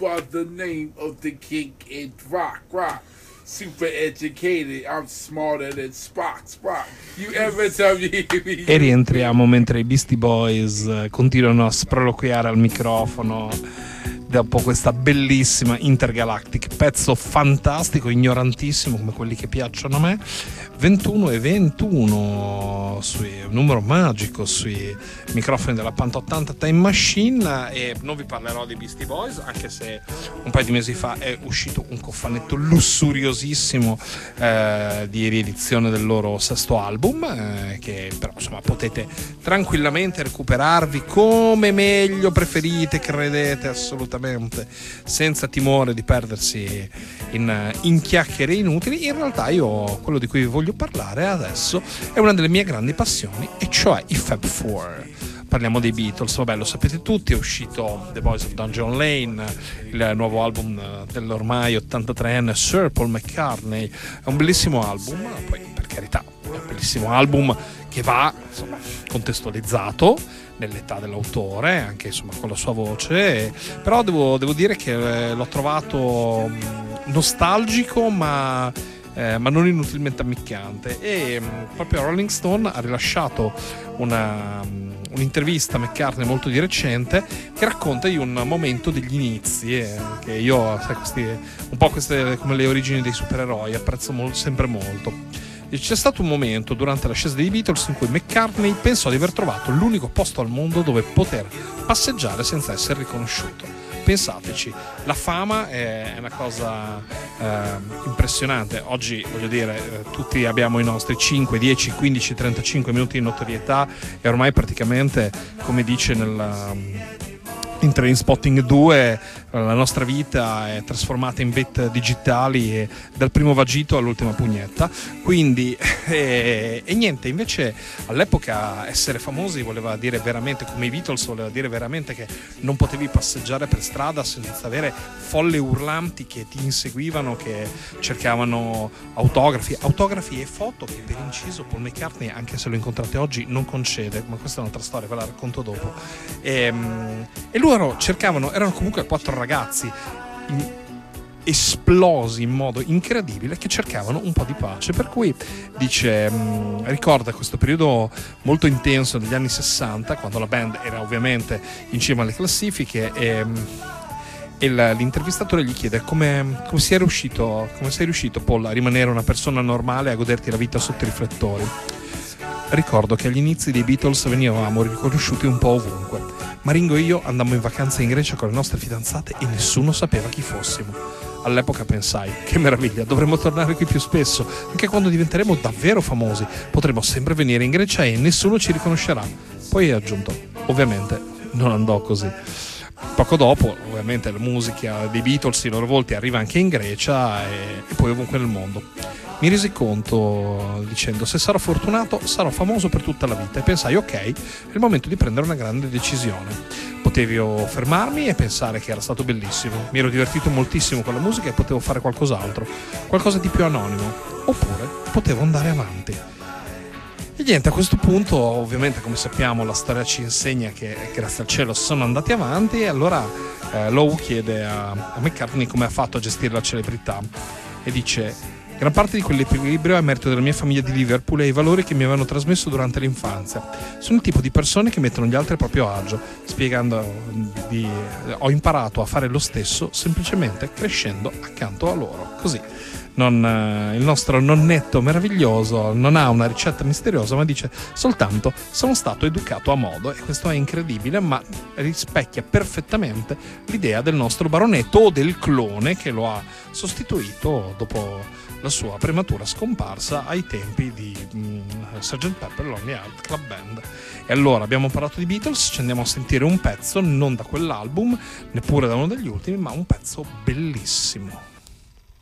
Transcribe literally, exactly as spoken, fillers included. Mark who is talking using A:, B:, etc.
A: by the name of the king in rock, rock. Super educated, I'm smarter than Spock, Spock. You ever tell me?
B: E rientriamo mentre i Beastie Boys eh, continuano a sproloquiare al microfono dopo questa bellissima Intergalactic, pezzo fantastico, ignorantissimo come quelli che piacciono a me. Ventuno e ventuno sui un numero magico sui microfoni della Panta ottanta Time Machine, e non vi parlerò dei Beastie Boys, anche se un paio di mesi fa è uscito un cofanetto lussuriosissimo eh, di riedizione del loro sesto album, eh, che però insomma potete tranquillamente recuperarvi come meglio preferite, credete, assolutamente senza timore di perdersi in, in chiacchiere inutili. In realtà io quello di cui vi voglio parlare adesso è una delle mie grandi passioni, e cioè i Fab Four. Parliamo dei Beatles, vabbè, lo sapete tutti, è uscito The Boys of Dungeon Lane, il nuovo album dell'ormai ottantatreenne Sir Paul McCartney. È un bellissimo album, poi per carità è un bellissimo album che va insomma contestualizzato nell'età dell'autore, anche insomma con la sua voce, però devo, devo dire che l'ho trovato nostalgico ma Eh, ma non inutilmente ammiccante, e mh, proprio Rolling Stone ha rilasciato una, um, un'intervista a McCartney molto di recente che racconta di un momento degli inizi, eh, che io sai, questi, un po' queste come le origini dei supereroi apprezzo molto, sempre molto. E c'è stato un momento durante l'ascesa dei Beatles in cui McCartney pensò di aver trovato l'unico posto al mondo dove poter passeggiare senza essere riconosciuto. Pensateci, la fama è una cosa eh, impressionante. Oggi, voglio dire, eh, tutti abbiamo i nostri cinque, dieci, quindici, trentacinque minuti di notorietà, e ormai praticamente, come dice nel in Trainspotting due, la nostra vita è trasformata in bit digitali, e dal primo vagito all'ultima pugnetta, quindi e, e niente, invece all'epoca essere famosi voleva dire veramente, come i Beatles, voleva dire veramente che non potevi passeggiare per strada senza avere folle urlanti che ti inseguivano, che cercavano autografi autografi e foto, che per inciso Paul McCartney, anche se lo incontrate oggi, non concede, ma questa è un'altra storia, ve la racconto dopo. E, e loro cercavano, erano comunque quattro ragazzi in, esplosi in modo incredibile, che cercavano un po' di pace, per cui dice mh, ricorda questo periodo molto intenso degli anni sessanta, quando la band era ovviamente in cima alle classifiche, e, mh, e l'intervistatore gli chiede come, come sei riuscito come sei riuscito Paul a rimanere una persona normale, a goderti la vita sotto i riflettori. Ricordo che agli inizi dei Beatles venivamo riconosciuti un po' ovunque. Maringo e io andammo in vacanza in Grecia con le nostre fidanzate e nessuno sapeva chi fossimo. All'epoca pensai, che meraviglia, dovremmo tornare qui più spesso, anche quando diventeremo davvero famosi. Potremo sempre venire in Grecia e nessuno ci riconoscerà. Poi ha aggiunto, ovviamente non andò così. Poco dopo, ovviamente, la musica dei Beatles, i loro volti, arriva anche in Grecia e, e poi ovunque nel mondo. Mi resi conto dicendo, se sarò fortunato sarò famoso per tutta la vita, e pensai, ok, è il momento di prendere una grande decisione. Potevo fermarmi e pensare che era stato bellissimo, mi ero divertito moltissimo con la musica e potevo fare qualcos'altro, qualcosa di più anonimo, oppure potevo andare avanti. E niente, a questo punto, ovviamente, come sappiamo, la storia ci insegna che grazie al cielo sono andati avanti, e allora eh, Lowe chiede a, a McCartney come ha fatto a gestire la celebrità, e dice: gran parte di quell'equilibrio è merito della mia famiglia di Liverpool e i valori che mi avevano trasmesso durante l'infanzia. Sono il tipo di persone che mettono gli altri a proprio agio, spiegando di ho imparato a fare lo stesso semplicemente crescendo accanto a loro. Così non, il nostro nonnetto meraviglioso non ha una ricetta misteriosa, ma dice soltanto sono stato educato a modo, e questo è incredibile, ma rispecchia perfettamente l'idea del nostro baronetto, o del clone che lo ha sostituito dopo la sua prematura scomparsa ai tempi di mm, sergeant Pepper Lonely Hearts Club Band. E allora abbiamo parlato di Beatles, ci andiamo a sentire un pezzo non da quell'album, neppure da uno degli ultimi, ma un pezzo bellissimo.